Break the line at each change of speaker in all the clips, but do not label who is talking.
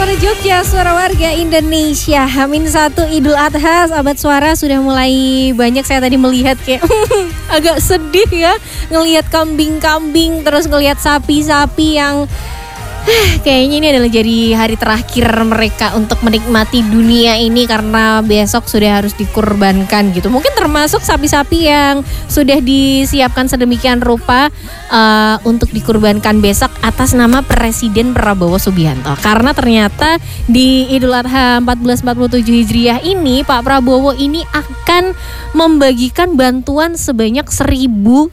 Suara Jogja, suara warga Indonesia. H-1 Idul Adha, sahabat suara sudah mulai banyak. Saya tadi melihat kayak agak sedih ya, ngelihat kambing-kambing, terus ngelihat sapi-sapi yang kayaknya ini adalah jadi hari terakhir mereka untuk menikmati dunia ini karena besok sudah harus dikurbankan gitu. Mungkin termasuk sapi-sapi yang sudah disiapkan sedemikian rupa untuk dikurbankan besok atas nama Presiden Prabowo Subianto. Karena ternyata di Idul Adha 1447 Hijriah ini Pak Prabowo ini akan membagikan bantuan sebanyak 1098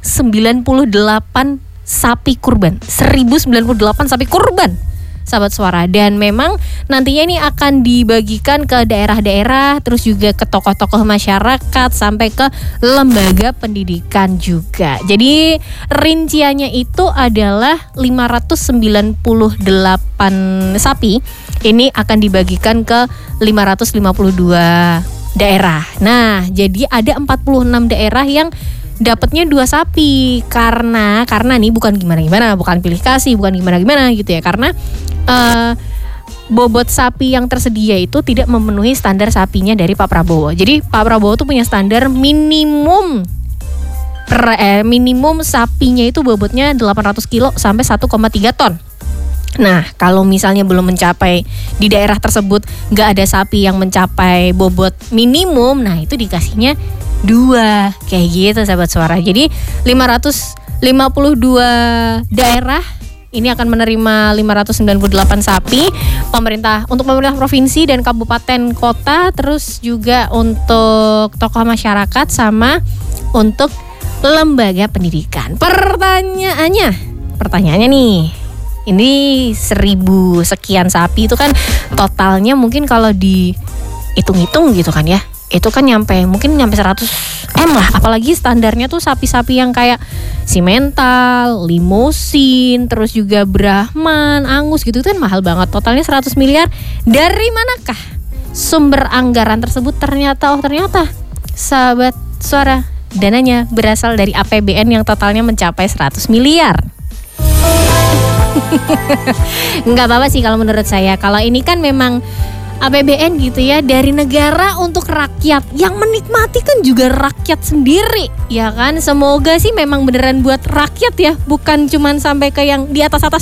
sapi kurban, 1098 sapi kurban, sahabat suara. Dan memang nantinya ini akan dibagikan ke daerah-daerah, terus juga ke tokoh-tokoh masyarakat, sampai ke lembaga pendidikan juga. Jadi rinciannya itu adalah 598 sapi. Ini akan dibagikan ke 552 daerah. Nah, jadi ada 46 daerah yang dapatnya 2 sapi karena nih bukan gimana-gimana, bukan pilih kasih, bukan gimana-gimana gitu ya. Karena bobot sapi yang tersedia itu tidak memenuhi standar sapinya dari Pak Prabowo. Jadi Pak Prabowo tuh punya standar minimum sapinya itu bobotnya 800 kilo sampai 1,3 ton. Nah, kalau misalnya belum mencapai di daerah tersebut nggak ada sapi yang mencapai bobot minimum, nah itu dikasihnya 2 kayak gitu, sahabat suara. Jadi 552 daerah ini akan menerima 598 sapi. Untuk pemerintah provinsi dan kabupaten kota, terus juga untuk tokoh masyarakat sama untuk lembaga pendidikan. Pertanyaannya nih, ini 1000 sekian sapi itu kan totalnya mungkin kalau dihitung-hitung gitu kan ya, itu kan mungkin nyampe 100 M lah. Apalagi standarnya tuh sapi-sapi yang kayak Simmental, Limosin, terus juga Brahman, Angus gitu kan mahal banget. Totalnya 100 miliar. Dari manakah sumber anggaran tersebut? Ternyata sahabat suara, dananya berasal dari APBN yang totalnya mencapai 100 miliar. Nggak apa-apa sih kalau menurut saya. Kalau ini kan memang APBN gitu ya, dari negara untuk rakyat, yang menikmati kan juga rakyat sendiri ya kan. Semoga sih memang beneran buat rakyat ya, bukan cuman sampai ke yang di atas